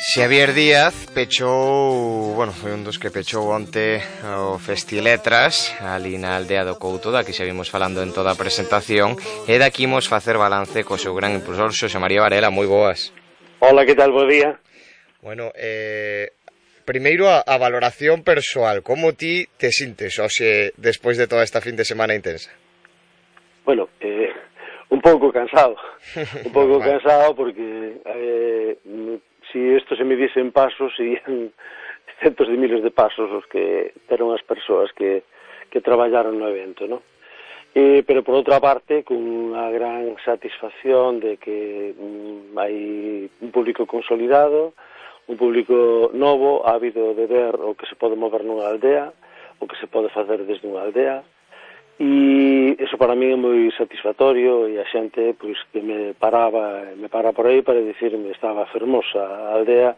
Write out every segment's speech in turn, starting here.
Xavier Díaz pechou, foi un dos que pechou onte o Festiletras ali na aldea do Couto, da que xa vimos falando en toda a presentación, e daqui imos facer balance co seu gran impulsor, Xosé María Varela. Moi boas. Hola, que tal? Bo día. Bueno, primeiro a valoración persoal, como ti te sintes hoxe despois de toda esta fin de semana intensa? Bueno, un pouco cansado, cansado porque si isto se mediese en pasos, serían centos de miles de pasos os que deron as persoas que traballaron no evento, ¿no? Pero por outra parte, con unha gran satisfacción de que hai un público consolidado, un público novo, ávido de ver o que se pode mover nunha aldea, o que se pode facer desde unha aldea, e iso para mí é moi satisfactorio, e a xente pois que me para por aí para dicirme estaba fermosa a aldea,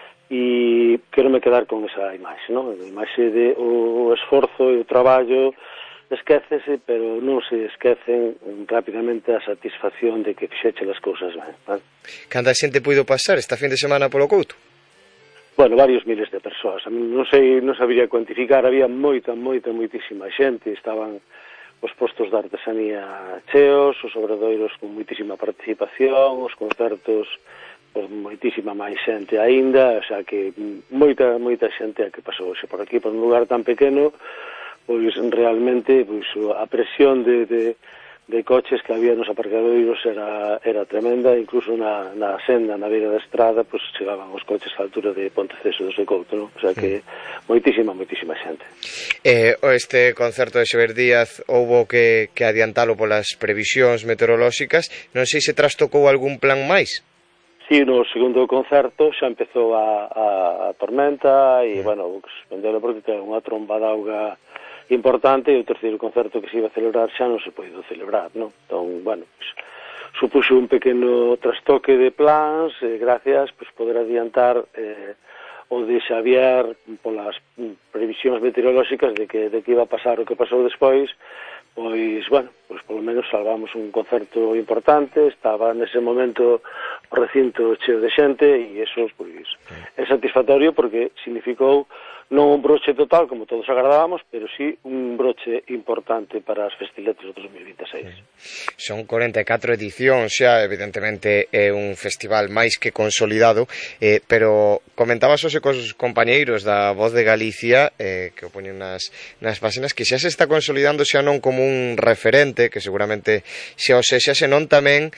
e quero me quedar con esa imaxe, non? A imaxe de o esforzo e o traballo esquécese, pero non se esquecen rapidamente a satisfacción de que fixeche as cousas ben, non? Canta xente puido pasar esta fin de semana polo Couto? Bueno, varios miles de persoas, non sabría cuantificar, había moitísima xente, estaban os postos de artesanía cheos, os obradoiros con moitísima participación, os concertos con moitísima máis xente aínda, o sea que moita xente a que pasou hoxe por aquí, por un lugar tan pequeno, pois realmente pois a presión de coches que había nos aparcadoiros era tremenda, incluso na senda, na beira da estrada, pois chegaban os coches á altura de Ponteceso do Couto, non? O sea que moitísima xente. Este concerto de Xavier Díaz houbo que adiantalo polas previsións meteorolóxicas, non sei se trastocou algún plan máis? Sí, no segundo concerto xa empezou a tormenta e, bueno, suspendelo porque ten unha tromba de auga importante, e o terceiro concerto que se iba a celebrar xa non se podido celebrar, non? Entón, bueno, pues, supuxo un pequeno trastoque de plans, gracias, pues, poder adiantar o de Xavier polas previsións meteorolóxicas de que iba a pasar o que pasou despois, pois, bueno, pois polo menos salvamos un concerto importante, estaba nese momento o recinto cheo de xente, e iso, pois, é satisfactorio porque significou non un broche total, como todos agradábamos, pero sí un broche importante para as Festiletas do 2026. Son 44 edicións xa, evidentemente é un festival máis que consolidado, pero comentabas hoxe cos compañeiros da Voz de Galicia, que o poñen nas páxinas, que xa se está consolidando xa non como un referente, que seguramente xa o sexa, senón tamén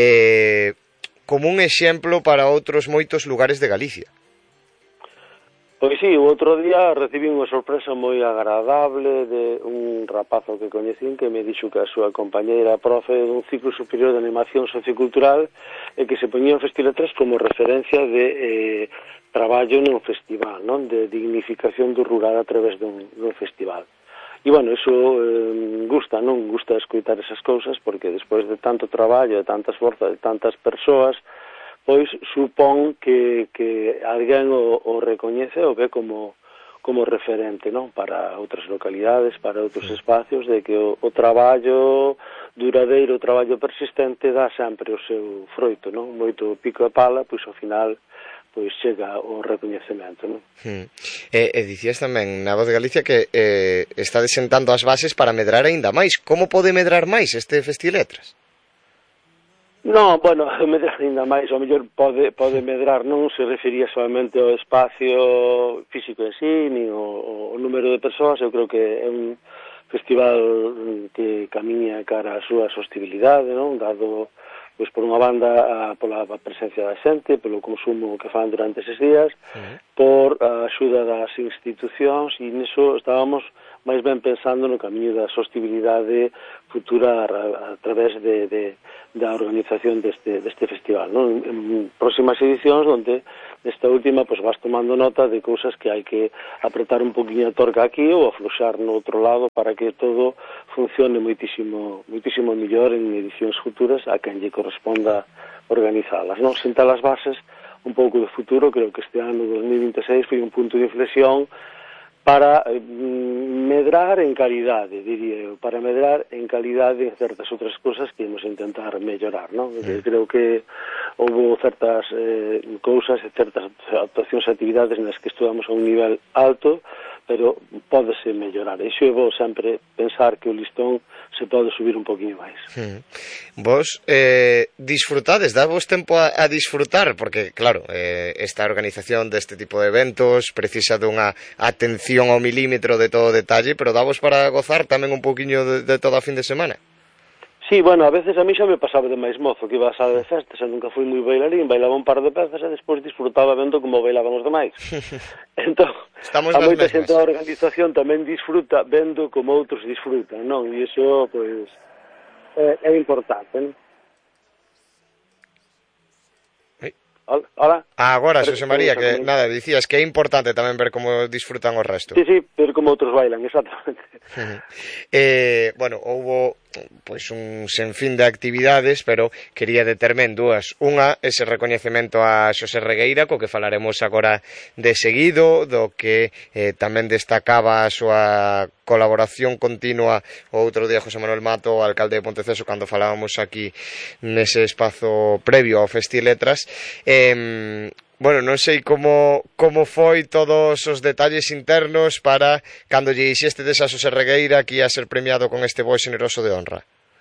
como un exemplo para outros moitos lugares de Galicia. Pois sí, o outro día recibí unha sorpresa moi agradable de un rapazo que coñecín que me dixo que a súa compañeira profe dun ciclo superior de animación sociocultural e que se poñía o Festiletras como referencia de traballo nun festival, non? De dignificación do rural a través dun festival. E, bueno, iso gusta, non? Gusta escoitar esas cousas porque despois de tanto traballo, de tantas forzas, de tantas persoas, pois supón que alguén o recoñece o ve como referente, non? Para outras localidades, para outros espacios, de que o traballo duradeiro, o traballo persistente dá sempre o seu froito, non? Moito pico e pala, pois ao final pois chega o recoñecemento, non? E dicías tamén na Voz de Galicia que está desentando as bases para medrar aínda máis. Como pode medrar máis este Festiletras? Non, bueno, medrar ainda máis, ao mellor pode medrar, non se refería solamente ao espacio físico en sí, nin o número de persoas. Eu creo que é un festival que camiña cara á súa sostibilidade, non? Dado, pois, por unha banda, pola presencia da xente, polo consumo que fan durante eses días, por a axuda das institucións, e niso estábamos máis ben pensando no camiño da sostibilidade futura a través da organización deste festival, non? En próximas edicións, onde nesta última pois vas tomando nota de cousas que hai que apretar un poquinho a torca aquí ou afloxar no outro lado para que todo funcione moitísimo mellor en edicións futuras a quen lle corresponda organizalas, non? Sentar as bases un pouco de futuro. Creo que este ano 2026 foi un punto de inflexión para medrar en calidade, diría eu, para medrar en calidade en certas outras cousas que imos intentar mellorar, non? Creo que houve certas cousas e certas actuacións e actividades nas que estudamos a un nivel alto, pero pódese mellorar. Iso é bo sempre pensar que o listón se pode subir un poquinho máis. Vos disfrutades, davos tempo a disfrutar, porque claro, esta organización deste tipo de eventos precisa dunha atención ao milímetro de todo o detalle, pero davos para gozar tamén un pouquiño de todo a fin de semana. Sí, bueno, a veces a mí xa me pasaba de máis mozo, que iba a sala de festas, e nunca fui moi bailarín, bailaba un par de pezas e despois disfrutaba vendo como bailaban os demais. Entón, a moita xente da organización tamén disfruta vendo como outros disfrutan, non? E iso, pois, é importante, non? Hola? Agora, Xosé María, que nada, dicías que é importante tamén ver como disfrutan o resto. Sí, ver como outros bailan, exactamente. Bueno, houbo pois un senfín de actividades, pero quería determen dúas. Unha, ese recoñecemento a Xosé Regueira, co que falaremos agora de seguido, do que tamén destacaba a súa colaboración continua o outro día José Manuel Mato, o alcalde de Ponteceso, cando falábamos aquí nese espazo previo ao Festiletras. Bueno, non sei como foi todos os detalles internos para cando lle dixestes a Xosé Regueira que ia ser premiado con este Boi Xeneroso de Honra.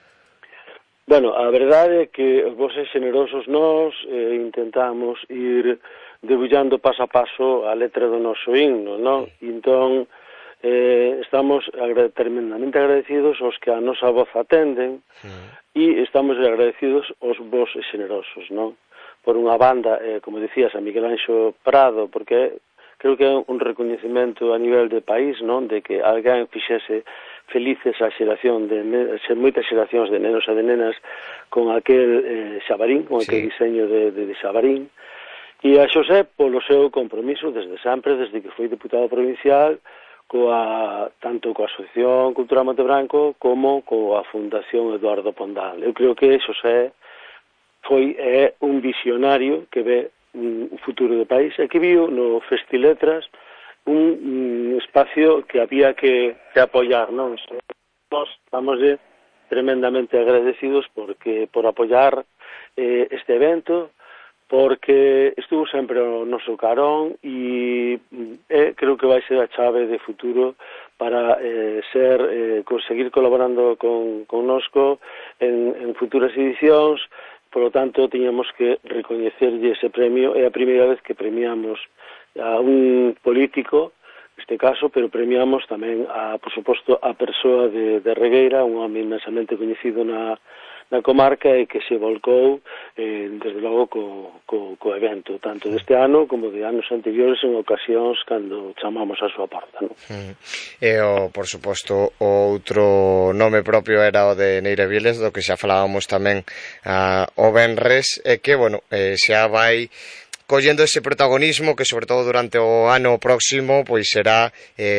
Bueno, a verdade é que os Bois Xenerosos nós intentamos ir debullando paso a paso a letra do noso himno, non? Entón, estamos tremendamente agradecidos aos que a nosa voz atenden e estamos agradecidos aos Bois Xenerosos, non? Por unha banda, como dicías, a Miguel Anxo Prado, porque creo que é un recoñecemento a nivel de país, non? De que alguén fixese felices a xeración de moitas xeracións de nenos e de nenas con aquel xabarín, con aquel diseño de xabarín, e a Xosé polo seu compromiso desde sempre, desde que foi diputado provincial, tanto coa Asociación Cultural Monte Branco como coa Fundación Eduardo Pondal. Eu creo que Xosé é un visionario que ve un futuro do país e que viu no Festiletras un espacio que había que apoiar, non? Nós estamos tremendamente agradecidos por apoiar este evento, porque estuvo sempre o noso carón e creo que vai ser a chave de futuro para conseguir colaborando connosco en futuras edicións. Por lo tanto, tiñamos que recoñecerlle ese premio. É a primeira vez que premiamos a un político, neste caso, pero premiamos tamén, por suposto, a persoa de Regueira, un home inmensamente coñecido na comarca e que se volcou, desde logo, co evento, tanto deste ano como de anos anteriores en ocasións cando chamamos a súa porta, non? E, por suposto, o outro nome propio era o de Neira Viles, do que xa falábamos tamén o venres, e que, bueno, xa vai collendo ese protagonismo que, sobre todo durante o ano próximo, pois será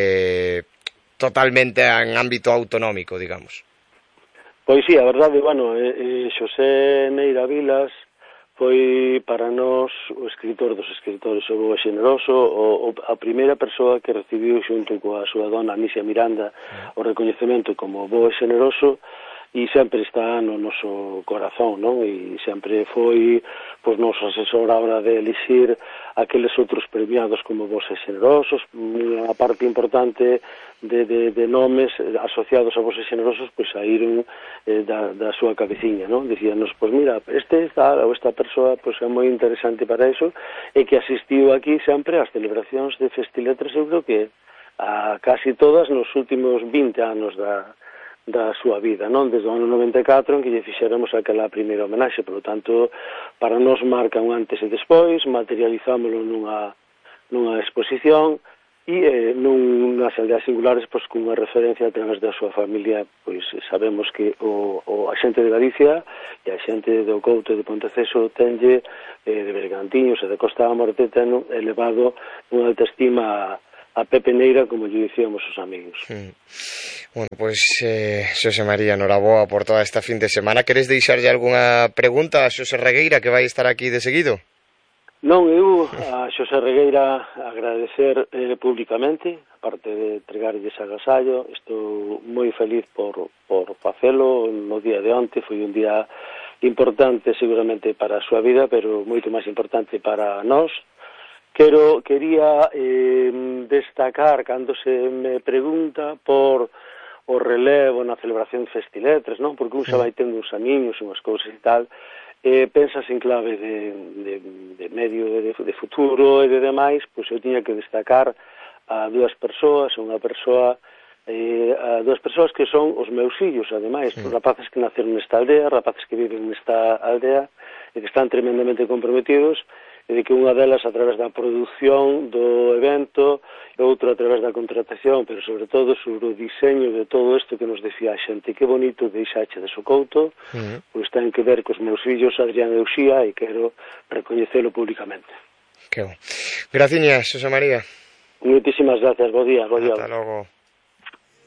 totalmente en ámbito autonómico, digamos. Pois sí, a verdade, bueno, Xosé Neira Vilas foi para nós o escritor dos escritores, o Boi Xeneroso, a primeira persoa que recibiu xunto coa súa dona Anicia Miranda o recoñecemento como Boi Xeneroso, e sempre está no noso corazón, non? E sempre foi pois noso asesor a hora de elixir aqueles outros premiados como Bois Xenerosos. Unha parte importante de nomes asociados a Bois Xenerosos pois saíron da súa cabeciña, non? Dicíanos, pois mira, esta persoa pois é moi interesante para eso, e que asistiu aquí sempre ás celebracións de Festiletras, eu creo que a casi todas nos últimos 20 anos da súa vida, non? Desde o ano 94 en que lle fixéramos aquela primeira homenaxe, por lo tanto, para nos marca un antes e despois, materializámoslo nunha exposición e nunhas aldeas singulares, pois, cunha referencia a través da súa familia, pois sabemos que a xente de Galicia e a xente do Couto de Ponteceso tenlle de Bergantiños e de Costa da Morte ten elevado unha alta estima a Pepe Neira, como lle dicíamos os amigos. Bueno, pois, Xosé María, noraboa por toda esta fin de semana. Queres deixarlle algunha pregunta a Xosé Regueira, que vai estar aquí de seguido? Non, eu a Xosé Regueira agradecer públicamente, aparte de entregarlles agasallo, estou moi feliz por facelo. No día de onte foi un día importante seguramente para a súa vida, pero moito máis importante para nós. Quería destacar, cando se me pregunta por o relevo na celebración de Festiletres, non? Porque un xa vai tendo uns aniños, unhas cousas e tal, pensas en clave de medio de futuro e de demais, pois eu tiña que destacar a dúas persoas, a dúas persoas que son os meus fillos, ademais, os rapaces que naceron nesta aldea, rapaces que viven nesta aldea e que están tremendamente comprometidos, e de que unha delas a través da produción do evento e outro a través da contratación, pero sobre todo sobre o diseño de todo isto que nos decía a xente. Que bonito deixache de Socouto, pois ten que ver cos meus fillos Adrián e Uxía, e quero recoñecelo públicamente. Que bon. Graciñas, Xosé María. Moitísimas gracias, bo día. Hasta logo.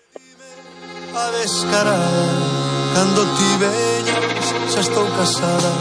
A descarada, cando ti veñas, xa estou casada.